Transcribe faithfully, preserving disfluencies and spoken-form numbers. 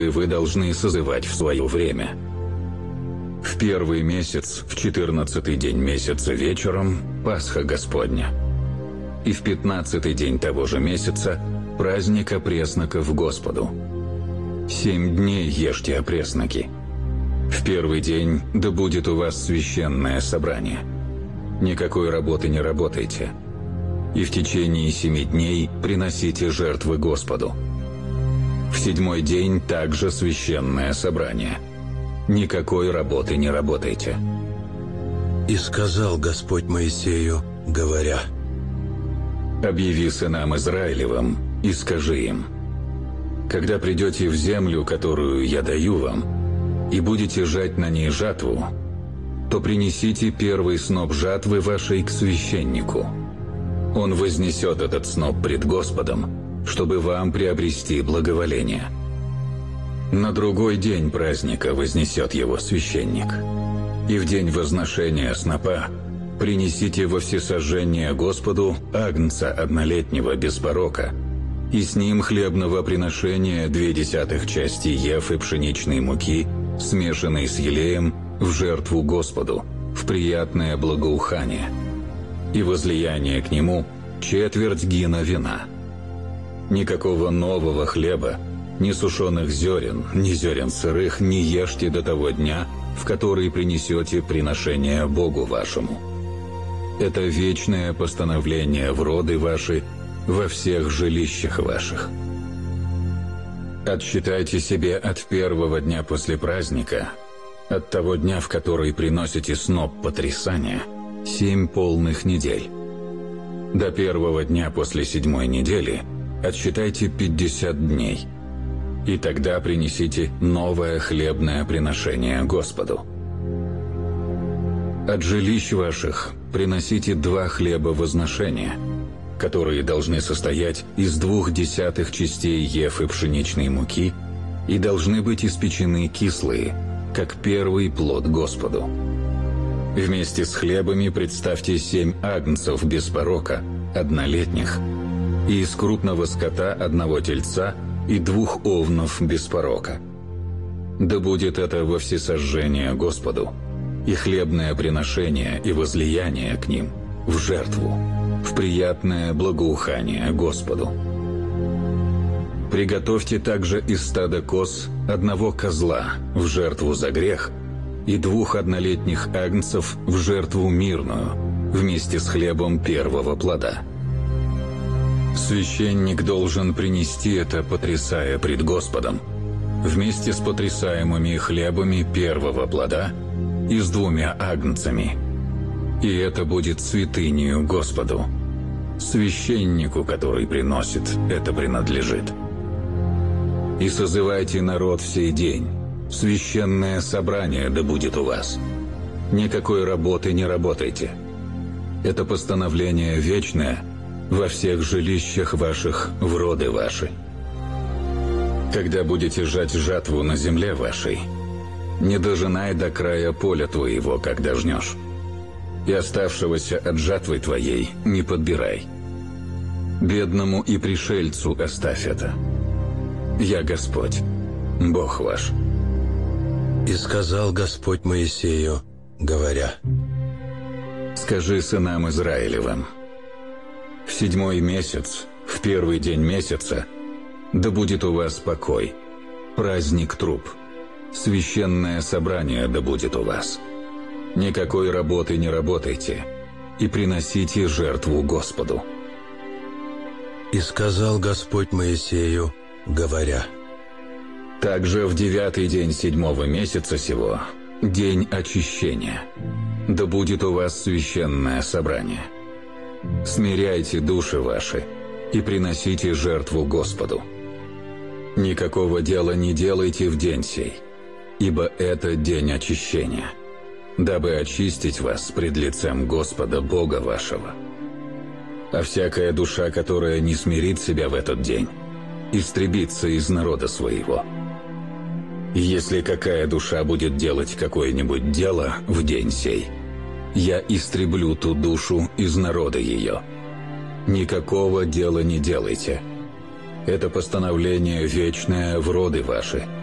вы должны созывать в свое время. В первый месяц, в четырнадцатый день месяца вечером, Пасха Господня. И в пятнадцатый день того же месяца праздник опресноков Господу. Семь дней ешьте опресноки. В первый день да будет у вас священное собрание. Никакой работы не работайте. И в течение семи дней приносите жертвы Господу. В седьмой день также священное собрание. Никакой работы не работайте. И сказал Господь Моисею, говоря: «Объяви сынам Израилевым и скажи им: когда придете в землю, которую я даю вам, и будете жать на ней жатву, то принесите первый сноп жатвы вашей к священнику. Он вознесет этот сноп пред Господом, чтобы вам приобрести благоволение. На другой день праздника вознесет его священник. И в день возношения снопа принесите во всесожжение Господу агнца однолетнего без порока, и с ним хлебного приношения две десятых части ефы пшеничной муки, смешанной с елеем, в жертву Господу, в приятное благоухание, и возлияние к нему четверть гина вина. Никакого нового хлеба, ни сушеных зерен, ни зерен сырых не ешьте до того дня, в который принесете приношение Богу вашему. Это вечное постановление в роды ваши, во всех жилищах ваших. Отсчитайте себе от первого дня после праздника, от того дня, в который приносите сноп потрясания, семь полных недель. До первого дня после седьмой недели отсчитайте пятьдесят дней, и тогда принесите новое хлебное приношение Господу. От жилищ ваших приносите два хлеба возношения, которые должны состоять из двух десятых частей ефы пшеничной муки и должны быть испечены кислые, как первый плод Господу. Вместе с хлебами представьте семь агнцев без порока, однолетних, и из крупного скота одного тельца и двух овнов без порока. Да будет это во всесожжение Господу, и хлебное приношение и возлияние к ним в жертву, в приятное благоухание Господу. Приготовьте также из стада коз одного козла в жертву за грех и двух однолетних агнцев в жертву мирную, вместе с хлебом первого плода. Священник должен принести это, потрясая пред Господом, вместе с потрясаемыми хлебами первого плода и с двумя агнцами. И это будет святынею Господу. Священнику, который приносит, это принадлежит. И созывайте народ в сей день. Священное собрание да будет у вас. Никакой работы не работайте. Это постановление вечное во всех жилищах ваших в роды ваши. Когда будете жать жатву на земле вашей, не дожинай до края поля твоего, когда жнешь, и оставшегося от жатвы твоей не подбирай. Бедному и пришельцу оставь это. Я Господь, Бог ваш». И сказал Господь Моисею, говоря: «Скажи сынам Израилевым: в седьмой месяц, в первый день месяца, да будет у вас покой, праздник труб, священное собрание да будет у вас. Никакой работы не работайте, и приносите жертву Господу». И сказал Господь Моисею, говоря: «Также в девятый день седьмого месяца сего, день очищения, да будет у вас священное собрание. Смиряйте души ваши и приносите жертву Господу. Никакого дела не делайте в день сей, ибо это день очищения, дабы очистить вас пред лицем Господа Бога вашего. А всякая душа, которая не смирит себя в этот день, истребится из народа своего. Если какая душа будет делать какое-нибудь дело в день сей, я истреблю ту душу из народа ее. Никакого дела не делайте. Это постановление вечное в роды ваши,